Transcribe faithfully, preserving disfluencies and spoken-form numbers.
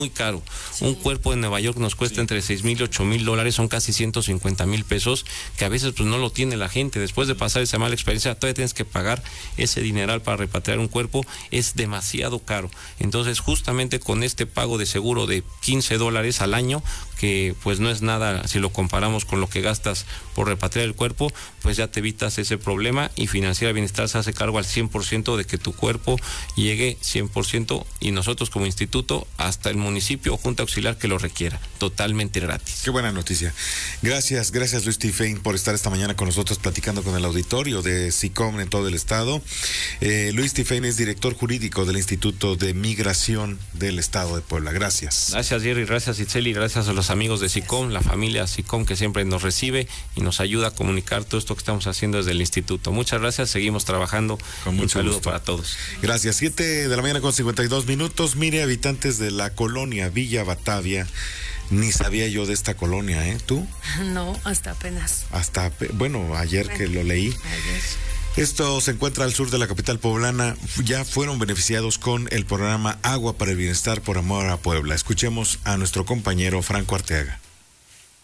muy caro. Sí. Un cuerpo en Nueva York nos cuesta sí. entre seis mil y ocho mil dólares, son casi ciento cincuenta mil pesos, que a veces pues no lo tiene la gente. Después de pasar esa mala experiencia, todavía tienes que pagar ese dineral para repatriar un cuerpo, es demasiado caro. Entonces, justamente con este pago de seguro de quince dólares al año, que pues no es nada si lo comparamos con lo que gastas por repatriar el cuerpo, pues ya te evitas ese problema, y Financiera Bienestar se hace cargo al cien por ciento de que tu cuerpo llegue cien por ciento, y nosotros como instituto hasta el municipio o junta auxiliar que lo requiera, totalmente gratis. Qué buena noticia. Gracias, gracias Luis Tifein por estar esta mañana con nosotros platicando con el auditorio de SICOM en todo el estado. Eh, Luis Tifein es director jurídico del Instituto de Migración del Estado de Puebla. Gracias. Gracias, Jerry, gracias, Itzeli, gracias a los amigos de SICOM, la familia SICOM que siempre nos recibe y nos ayuda a comunicar todo esto que estamos haciendo desde el instituto. Muchas gracias, seguimos trabajando. Con mucho Un saludo gusto para todos. Gracias. Siete de la mañana con cincuenta y dos minutos. Mire, habitantes de la colonia Villa Batavia, ni sabía yo de esta colonia, ¿eh? ¿Tú? No, hasta apenas. Hasta, bueno, ayer bueno, que lo leí. Ayer. Esto se encuentra al sur de la capital poblana. Ya fueron beneficiados con el programa Agua para el Bienestar por Amor a Puebla. Escuchemos a nuestro compañero Franco Arteaga.